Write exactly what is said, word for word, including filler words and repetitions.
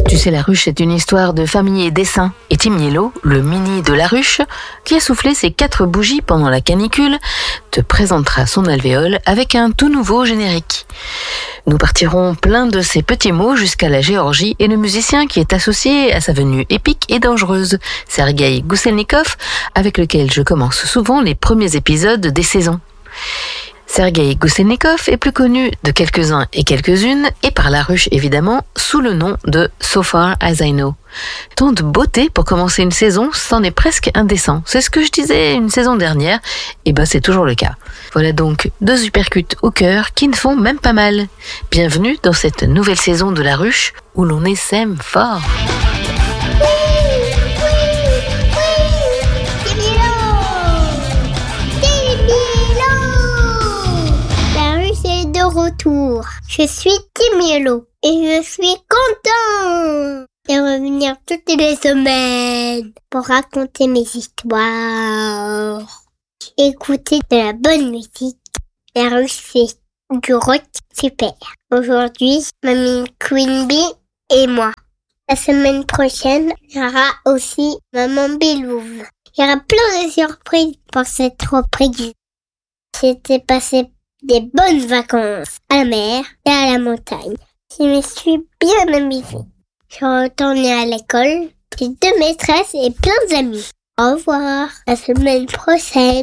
Tu sais, La Ruche est une histoire de famille et dessin. Et Tim Yellow, le mini de La Ruche, qui a soufflé ses quatre bougies pendant la canicule, te présentera son alvéole avec un tout nouveau générique. Nous partirons plein de ces petits mots jusqu'à la Géorgie et le musicien qui est associé à sa venue épique et dangereuse, Sergueï Gousselnikov, avec lequel je commence souvent les premiers épisodes des saisons. Sergueï Gousselnikov est plus connu de quelques-uns et quelques-unes, et par La Ruche évidemment, sous le nom de So Far As I Know. Tant de beauté pour commencer une saison, c'en est presque indécent. C'est ce que je disais une saison dernière, et ben c'est toujours le cas. Voilà donc deux uppercuts au cœur qui ne font même pas mal. Bienvenue dans cette nouvelle saison de La Ruche, où l'on essaime fort. Retour. Je suis Tim Yellow et je suis content de revenir toutes les semaines pour raconter mes histoires. Écouter de la bonne musique. La Ruche, c'est du rock super. Aujourd'hui, Mamie Queen Bee et moi. La semaine prochaine, il y aura aussi Maman Belouve. Il y aura plein de surprises pour cette reprise. J'étais passé des bonnes vacances à la mer et à la montagne. Je me suis bien amusée. Je suis retournée à l'école. J'ai deux maîtresses et plein d'amis. Au revoir. À la semaine prochaine.